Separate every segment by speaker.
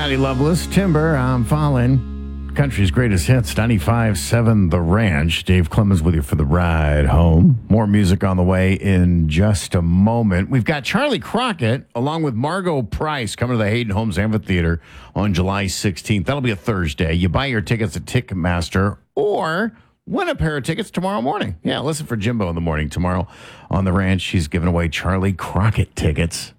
Speaker 1: Patty Loveless, Timber, I'm Falling. Country's greatest hits, 95.7 The Ranch. Dave Clemens with you for the ride home. More music on the way in just a moment. We've got Charlie Crockett along with Margot Price coming to the Hayden Homes Amphitheater on July 16th. That'll be a Thursday. You buy your tickets at Ticketmaster or win a pair of tickets tomorrow morning. Yeah, listen for Jimbo in the morning tomorrow on the ranch. She's giving away Charlie Crockett tickets.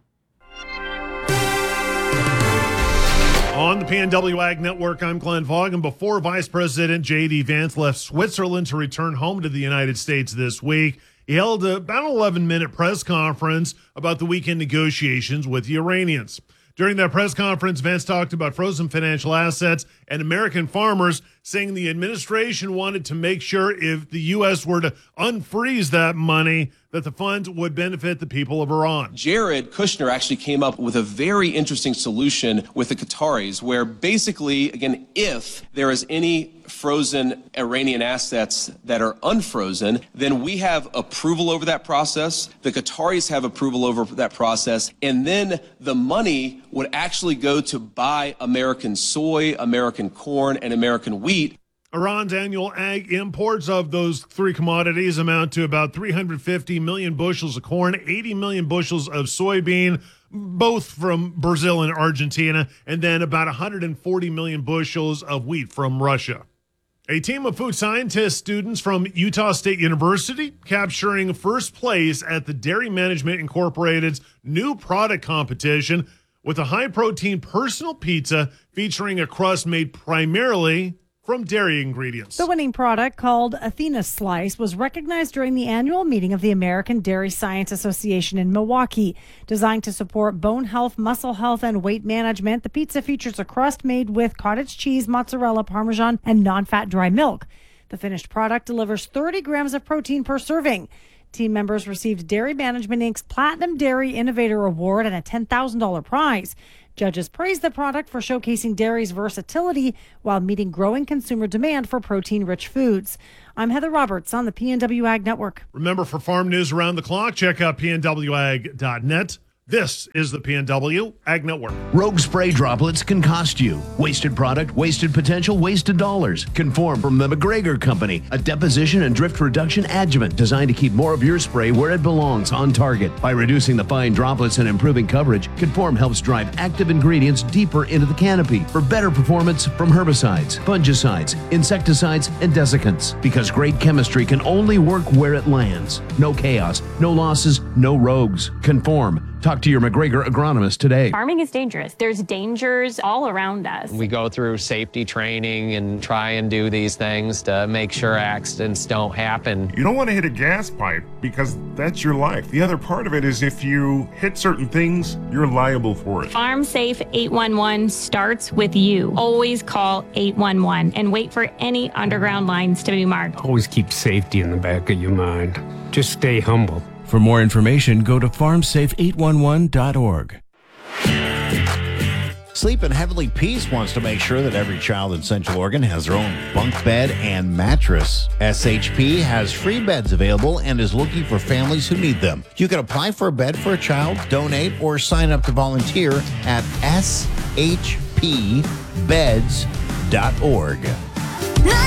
Speaker 2: On the PNW Ag Network, I'm Glenn Fogg, and before Vice President J.D. Vance left Switzerland to return home to the United States this week, he held about an 11-minute press conference about the weekend negotiations with the Iranians. During that press conference, Vance talked about frozen financial assets and American farmers, saying the administration wanted to make sure if the U.S. were to unfreeze that money, that the funds would benefit the people of Iran.
Speaker 3: Jared Kushner actually came up with a very interesting solution with the Qataris, where basically, again, if there is any frozen Iranian assets that are unfrozen, then we have approval over that process. The Qataris have approval over that process. And then the money would actually go to buy American soy, American corn, and American wheat.
Speaker 2: Iran's annual ag imports of those three commodities amount to about 350 million bushels of corn, 80 million bushels of soybean, both from Brazil and Argentina, and then about 140 million bushels of wheat from Russia. A team of food scientist students from Utah State University capturing first place at the Dairy Management Incorporated's new product competition with a high-protein personal pizza featuring a crust made primarily from dairy ingredients.
Speaker 4: The winning product, called Athena Slice, was recognized during the annual meeting of the American Dairy Science Association in Milwaukee. Designed to support bone health, muscle health, and weight management, the pizza features a crust made with cottage cheese, mozzarella, Parmesan, and non-fat dry milk. The finished product delivers 30 grams of protein per serving. Team members received Dairy Management Inc.'s Platinum Dairy Innovator Award and a $10,000 prize. Judges praised the product for showcasing dairy's versatility while meeting growing consumer demand for protein-rich foods. I'm Heather Roberts on the PNW Ag Network.
Speaker 2: Remember, for farm news around the clock, check out pnwag.net. This is the PNW Ag Network.
Speaker 5: Rogue spray droplets can cost you. Wasted product, wasted potential, wasted dollars. Conform from the McGregor Company, a deposition and drift reduction adjuvant designed to keep more of your spray where it belongs, on target. By reducing the fine droplets and improving coverage, Conform helps drive active ingredients deeper into the canopy for better performance from herbicides, fungicides, insecticides, and desiccants. Because great chemistry can only work where it lands. No chaos, no losses, no rogues. Conform. Talk to your McGregor agronomist today.
Speaker 6: Farming is dangerous. There's dangers all around us.
Speaker 7: We go through safety training and try and do these things to make sure accidents don't happen.
Speaker 8: You don't want to hit a gas pipe because that's your life. The other part of it is if you hit certain things, you're liable for it.
Speaker 6: Farm Safe 811 starts with you. Always call 811 and wait for any underground lines to be marked.
Speaker 9: Always keep safety in the back of your mind. Just stay humble.
Speaker 10: For more information, go to farmsafe811.org.
Speaker 1: Sleep in Heavenly Peace wants to make sure that every child in Central Oregon has their own bunk bed and mattress. SHP has free beds available and is looking for families who need them. You can apply for a bed for a child, donate, or sign up to volunteer at shpbeds.org.